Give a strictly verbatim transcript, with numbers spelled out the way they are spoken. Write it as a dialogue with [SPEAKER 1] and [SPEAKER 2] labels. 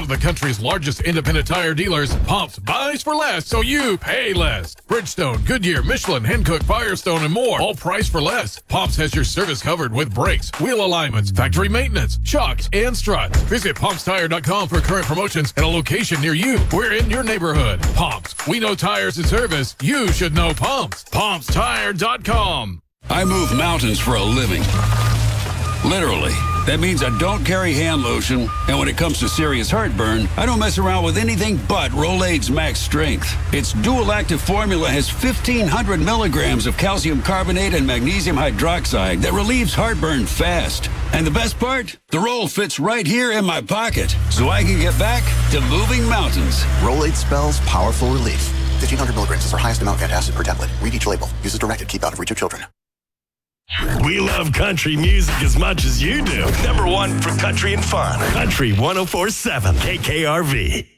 [SPEAKER 1] of the country's largest independent tire dealers, Pumps buys for less so you pay less. Bridgestone, Goodyear, Michelin, Hankook, Firestone, and more. All priced for less. Pumps has your service covered with brakes, wheel alignments, factory maintenance, shocks, and struts. Visit pumps tire dot com for current promotions and a location near you. We're in your neighborhood. Pumps. We know tires and service. You should know Pumps. pumps tire dot com.
[SPEAKER 2] I move mountains for a living. Literally. That means I don't carry hand lotion, and when it comes to serious heartburn, I don't mess around with anything but Rolaids Max Strength. Its dual-active formula has fifteen hundred milligrams of calcium carbonate and magnesium hydroxide that relieves heartburn fast. And the best part? The roll fits right here in my pocket, so I can get back to moving mountains.
[SPEAKER 3] Rolaids spells powerful relief. fifteen hundred milligrams is our highest amount of antacid per tablet. Read each label. Use as directed. Keep out of reach of children.
[SPEAKER 4] We love country music as much as you do. Number one for country and fun. Country one oh four point seven K K R V.